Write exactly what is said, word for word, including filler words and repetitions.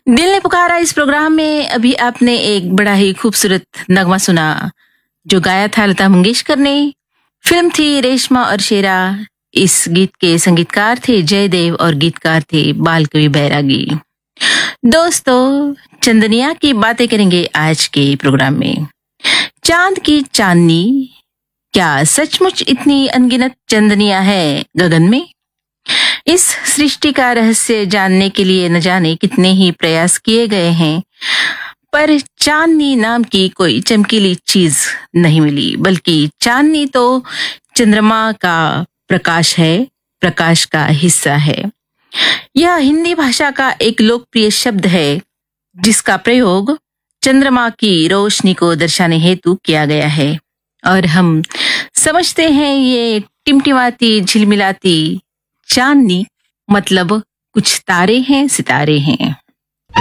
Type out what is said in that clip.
दिल ने पुकारा इस प्रोग्राम में अभी आपने एक बड़ा ही खूबसूरत नगमा सुना जो गाया था लता मंगेशकर ने। फिल्म थी रेशमा और शेरा। इस गीत के संगीतकार थे जयदेव और गीतकार थे बालकवि बैरागी। दोस्तों, चंदनिया की बातें करेंगे आज के प्रोग्राम में। चांद की चांदनी, क्या सचमुच इतनी अनगिनत चंदनिया है गगन में? इस सृष्टि का रहस्य जानने के लिए न जाने कितने ही प्रयास किए गए हैं, पर चांदनी नाम की कोई चमकीली चीज नहीं मिली। बल्कि चांदनी तो चंद्रमा का प्रकाश है, प्रकाश का हिस्सा है। यह हिंदी भाषा का एक लोकप्रिय शब्द है जिसका प्रयोग चंद्रमा की रोशनी को दर्शाने हेतु किया गया है। और हम समझते हैं ये टिमटिमाती झिलमिलाती चांदनी मतलब कुछ तारे हैं, सितारे हैं।